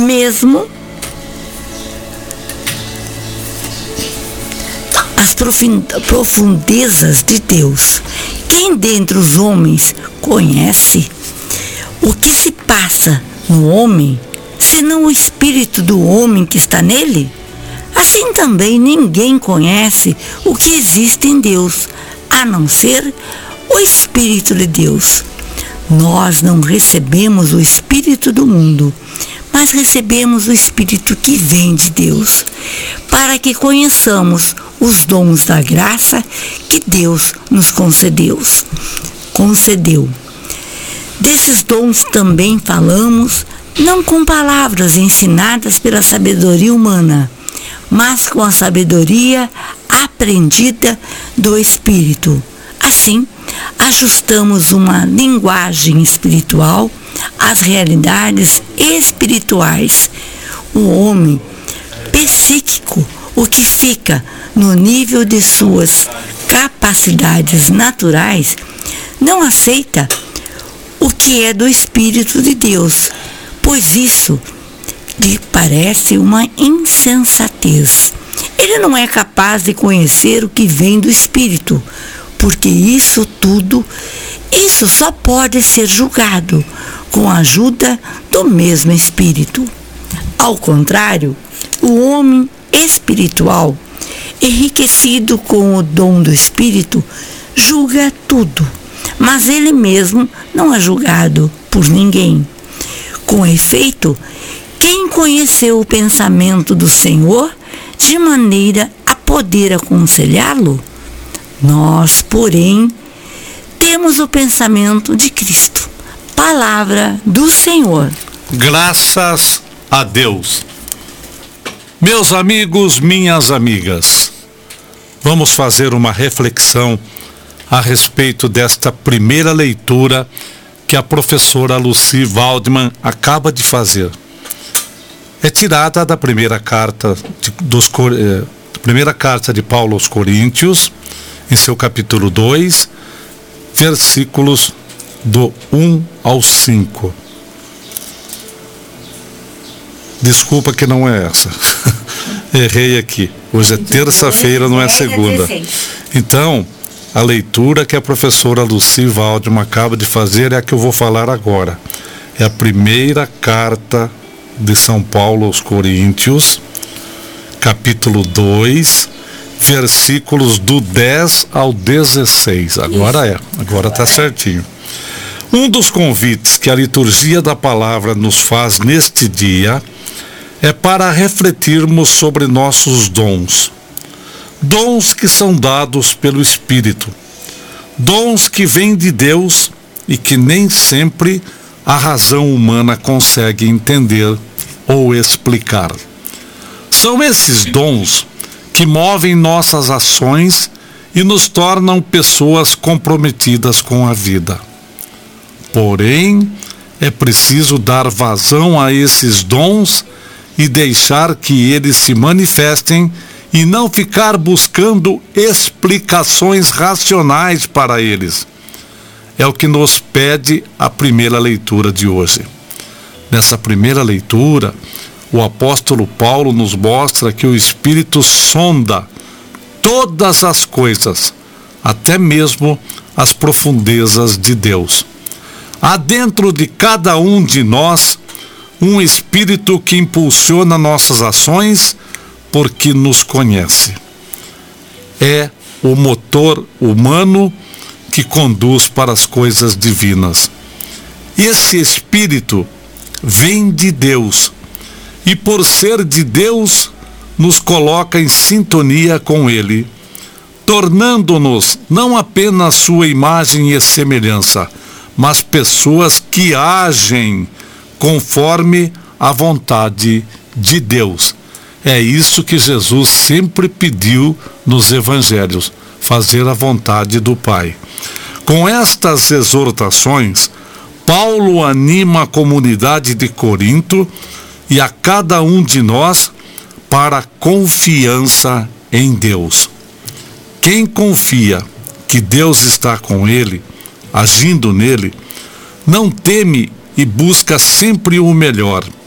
mesmo as profundezas de Deus. Quem dentre os homens conhece o que se passa no homem, senão o espírito do homem que está nele? Assim também ninguém conhece o que existe em Deus, a não ser o Espírito de Deus. Nós não recebemos o Espírito do mundo, mas recebemos o Espírito que vem de Deus, para que conheçamos os dons da graça que Deus nos concedeu. Desses dons também falamos, não com palavras ensinadas pela sabedoria humana, mas com a sabedoria aprendida do Espírito. Assim, ajustamos uma linguagem espiritual às realidades espirituais. O homem psíquico, o que fica no nível de suas capacidades naturais, não aceita o que é do Espírito de Deus, pois isso lhe parece uma insensatez. Ele não é capaz de conhecer o que vem do Espírito, porque isso só pode ser julgado com a ajuda do mesmo Espírito. Ao contrário, o homem espiritual, enriquecido com o dom do Espírito, julga tudo, mas ele mesmo não é julgado por ninguém. Com efeito, quem conheceu o pensamento do Senhor de maneira a poder aconselhá-lo? Nós, porém, temos o pensamento de Cristo. Palavra do Senhor. Graças a Deus. Meus amigos, minhas amigas, vamos fazer uma reflexão a respeito desta primeira leitura que a professora Lucy Waldman acaba de fazer. É tirada da primeira carta de Paulo aos Coríntios, em seu capítulo 2, versículos do 1 ao 5. Desculpa que não é essa. Errei aqui. Hoje é terça-feira, não é segunda. Então, a leitura que a professora Lucy Waldman acaba de fazer é a que eu vou falar agora. É a primeira carta de São Paulo aos Coríntios, capítulo 2, versículos do 10 ao 16. Agora está certinho. Um dos convites que a liturgia da palavra nos faz neste dia é para refletirmos sobre nossos dons. Dons que são dados pelo Espírito. Dons que vêm de Deus e que nem sempre a razão humana consegue entender ou explicar. São esses dons que movem nossas ações e nos tornam pessoas comprometidas com a vida. Porém, é preciso dar vazão a esses dons e deixar que eles se manifestem e não ficar buscando explicações racionais para eles. É o que nos pede a primeira leitura de hoje. Nessa primeira leitura, o apóstolo Paulo nos mostra que o Espírito sonda todas as coisas, até mesmo as profundezas de Deus. Há dentro de cada um de nós um Espírito que impulsiona nossas ações porque nos conhece. É o motor humano que conduz para as coisas divinas. Esse Espírito vem de Deus e, por ser de Deus, nos coloca em sintonia com Ele, tornando-nos não apenas sua imagem e semelhança, mas pessoas que agem conforme a vontade de Deus. É isso que Jesus sempre pediu nos evangelhos, fazer a vontade do Pai. Com estas exortações, Paulo anima a comunidade de Corinto e a cada um de nós para a confiança em Deus. Quem confia que Deus está com ele, agindo nele, não teme e busca sempre o melhor.